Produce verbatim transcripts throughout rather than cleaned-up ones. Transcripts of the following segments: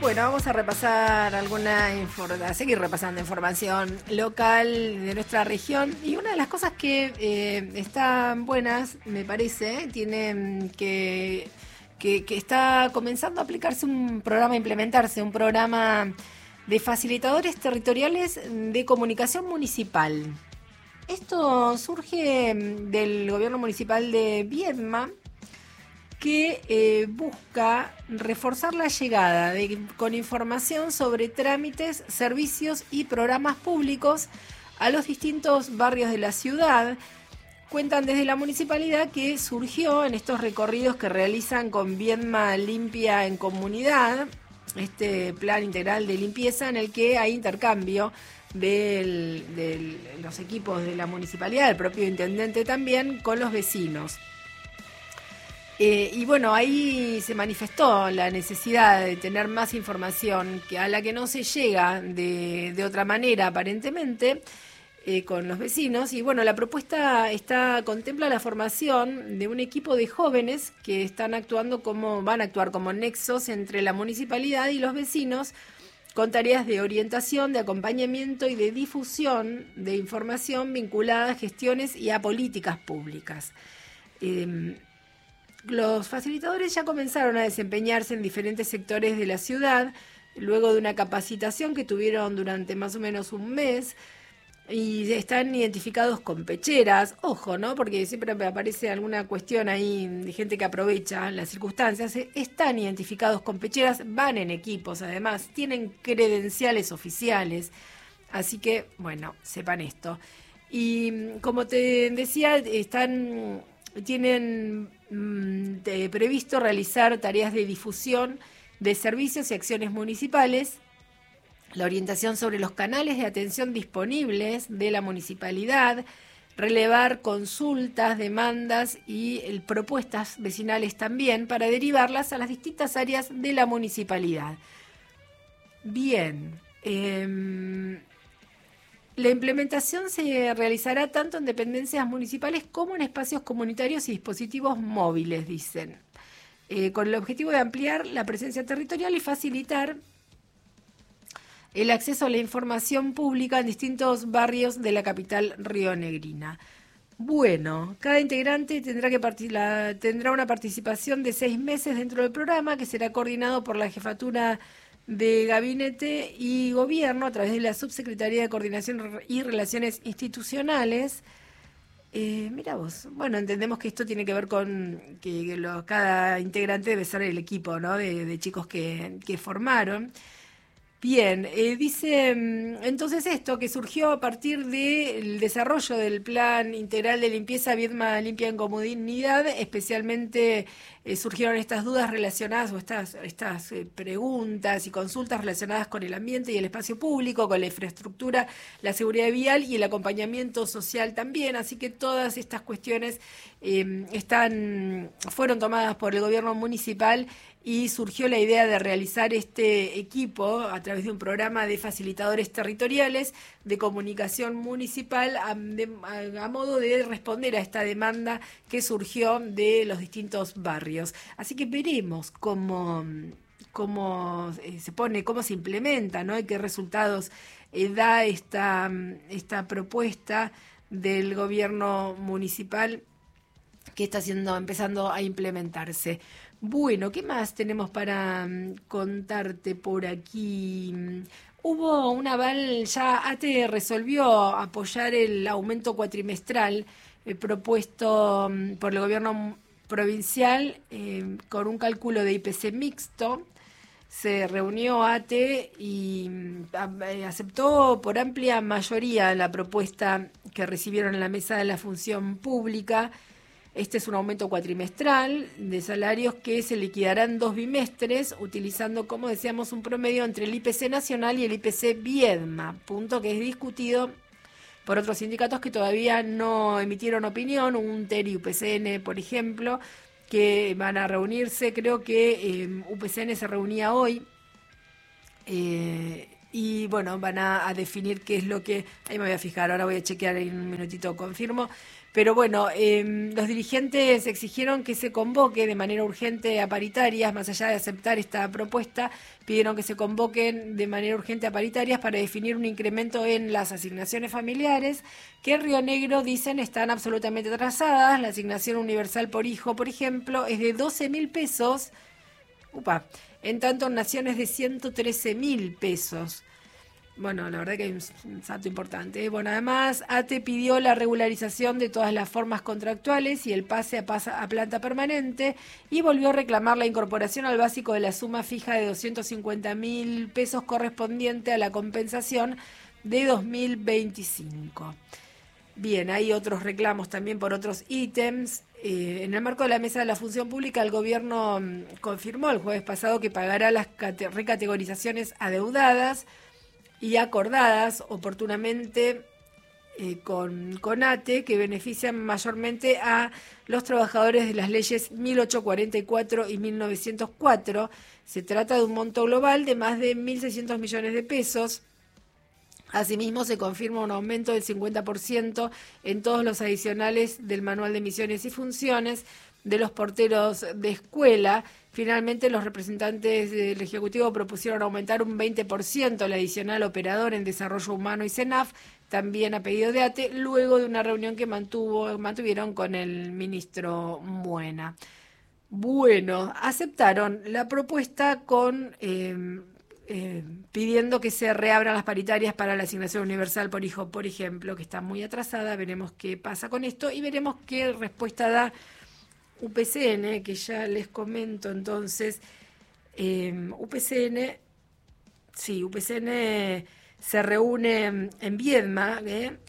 Bueno, vamos a repasar alguna información, a seguir repasando información local de nuestra región. Y una de las cosas que eh, están buenas, me parece, tienen que, que, que está comenzando a aplicarse un programa, a implementarse un programa de facilitadores territoriales de comunicación municipal. Esto surge del gobierno municipal de Viedma, que eh, busca reforzar la llegada de, con información sobre trámites, servicios y programas públicos a los distintos barrios de la ciudad. Cuentan desde la municipalidad que surgió en estos recorridos que realizan con Viedma Limpia en Comunidad, este plan integral de limpieza en el que hay intercambio de los equipos de la municipalidad, el propio intendente también, con los vecinos. Eh, y bueno, ahí se manifestó la necesidad de tener más información que a la que no se llega de, de otra manera aparentemente eh, con los vecinos. Y bueno, la propuesta está contempla la formación de un equipo de jóvenes que están actuando como van a actuar como nexos entre la municipalidad y los vecinos, con tareas de orientación, de acompañamiento y de difusión de información vinculada a gestiones y a políticas públicas. Eh, Los facilitadores ya comenzaron a desempeñarse en diferentes sectores de la ciudad, luego de una capacitación que tuvieron durante más o menos un mes, y están identificados con pecheras. Ojo, ¿no? Porque siempre me aparece alguna cuestión ahí de gente que aprovecha las circunstancias. Están identificados con pecheras, van en equipos, además, tienen credenciales oficiales. Así que, bueno, sepan esto. Y como te decía, están... tienen mm, de, previsto realizar tareas de difusión de servicios y acciones municipales, la orientación sobre los canales de atención disponibles de la municipalidad, relevar consultas, demandas y el, propuestas vecinales también para derivarlas a las distintas áreas de la municipalidad. Bien, eh, la implementación se realizará tanto en dependencias municipales como en espacios comunitarios y dispositivos móviles, dicen, eh, con el objetivo de ampliar la presencia territorial y facilitar el acceso a la información pública en distintos barrios de la capital rionegrina. Bueno, cada integrante tendrá, que partic- la, tendrá una participación de seis meses dentro del programa, que será coordinado por la Jefatura de Gabinete y Gobierno a través de la Subsecretaría de Coordinación y Relaciones Institucionales. Eh, mira vos, bueno, entendemos que esto tiene que ver con que, que lo, cada integrante debe ser el equipo, ¿no? de, de chicos que, que formaron. Bien, eh, dice entonces esto que surgió a partir del desarrollo del Plan Integral de Limpieza Viedma Limpia en Comunidad, especialmente eh, surgieron estas dudas relacionadas o estas, estas eh, preguntas y consultas relacionadas con el ambiente y el espacio público, con la infraestructura, la seguridad vial y el acompañamiento social también, así que todas estas cuestiones eh, están, fueron tomadas por el gobierno municipal y surgió la idea de realizar este equipo a través de un programa de facilitadores territoriales de comunicación municipal a, de, a, a modo de responder a esta demanda que surgió de los distintos barrios. Así que veremos cómo, cómo eh, se pone, cómo se implementa, ¿no? Y qué resultados eh, da esta, esta propuesta del gobierno municipal que está haciendo, empezando a implementarse. Bueno, ¿qué más tenemos para um, contarte por aquí? Hubo un aval, ya ATE resolvió apoyar el aumento cuatrimestral eh, propuesto um, por el gobierno provincial eh, con un cálculo de I P C mixto. Se reunió ATE y eh, aceptó por amplia mayoría la propuesta que recibieron en la mesa de la función pública. Este es un aumento cuatrimestral de salarios que se liquidarán dos bimestres, utilizando, como decíamos, un promedio entre el I P C nacional y el I P C Viedma, punto que es discutido por otros sindicatos que todavía no emitieron opinión, un T E R y U P C N, por ejemplo, que van a reunirse. Creo que eh, U P C N se reunía hoy, eh, y bueno, van a, a definir qué es lo que... Ahí me voy a fijar, ahora voy a chequear en un minutito, confirmo. Pero bueno, eh, los dirigentes exigieron que se convoque de manera urgente a paritarias, más allá de aceptar esta propuesta, pidieron que se convoquen de manera urgente a paritarias para definir un incremento en las asignaciones familiares, que en Río Negro, dicen, están absolutamente atrasadas. La asignación universal por hijo, por ejemplo, es de doce mil pesos, upa, en tanto en Nación es de ciento trece mil pesos. Bueno, la verdad que hay un salto importante. Bueno, además, ATE pidió la regularización de todas las formas contractuales y el pase a, pasa, a planta permanente, y volvió a reclamar la incorporación al básico de la suma fija de doscientos cincuenta mil pesos correspondiente a la compensación de dos mil veinticinco. Bien, hay otros reclamos también por otros ítems. Eh, en el marco de la Mesa de la Función Pública, el gobierno mmm, confirmó el jueves pasado que pagará las cate- recategorizaciones adeudadas y acordadas oportunamente eh, con, con ATE, que benefician mayormente a los trabajadores de las leyes mil ochocientos cuarenta y cuatro y mil novecientos cuatro. Se trata de un monto global de más de mil seiscientos millones de pesos. Asimismo, se confirma un aumento del cincuenta por ciento en todos los adicionales del Manual de Misiones y Funciones de los porteros de escuela. Finalmente, los representantes del Ejecutivo propusieron aumentar un veinte por ciento el adicional operador en desarrollo humano y CENAF, también a pedido de ATE, luego de una reunión que mantuvo, mantuvieron con el ministro Buena. Bueno, aceptaron la propuesta con... Eh, Eh, pidiendo que se reabran las paritarias para la asignación universal por hijo, por ejemplo, que está muy atrasada. Veremos qué pasa con esto y veremos qué respuesta da U P C N, que ya les comento entonces. Eh, U P C N, sí, U P C N se reúne en Viedma, ¿eh?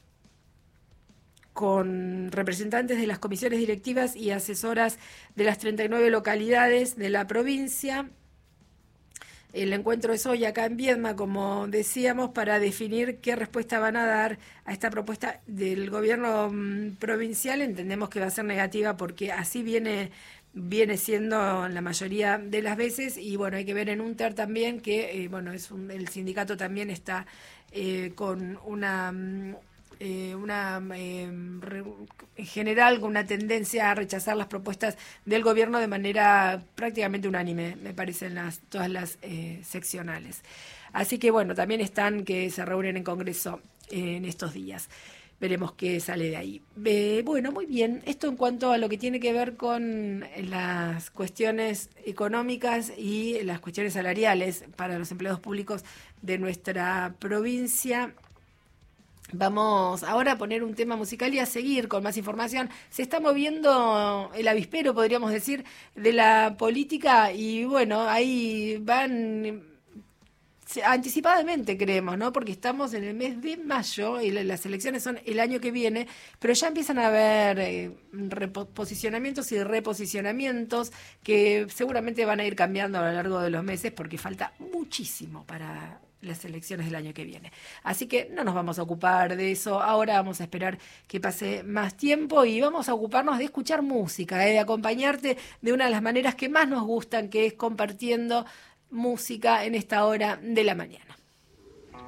con representantes de las comisiones directivas y asesoras de las treinta y nueve localidades de la provincia. El encuentro es hoy acá en Viedma, como decíamos, para definir qué respuesta van a dar a esta propuesta del gobierno mmm, provincial. Entendemos que va a ser negativa porque así viene viene siendo la mayoría de las veces, y bueno, hay que ver en UNTER también que, eh, bueno, es un, el sindicato también está eh, con una... Mmm, Eh, una eh, re, en general con una tendencia a rechazar las propuestas del gobierno de manera prácticamente unánime, me parecen las, todas las eh, seccionales. Así que bueno, también están que se reúnen en Congreso eh, en estos días. Veremos qué sale de ahí. Eh, bueno, muy bien. Esto en cuanto a lo que tiene que ver con las cuestiones económicas y las cuestiones salariales para los empleados públicos de nuestra provincia. Vamos ahora a poner un tema musical y a seguir con más información. Se está moviendo el avispero, podríamos decir, de la política, y bueno, ahí van anticipadamente, creemos, ¿no? Porque estamos en el mes de mayo y las elecciones son el año que viene, pero ya empiezan a haber eh, reposicionamientos y reposicionamientos que seguramente van a ir cambiando a lo largo de los meses, porque falta muchísimo para las elecciones del año que viene. Así que no nos vamos a ocupar de eso ahora, vamos a esperar que pase más tiempo y vamos a ocuparnos de escuchar música, ¿eh? de acompañarte de una de las maneras que más nos gustan, que es compartiendo música en esta hora de la mañana.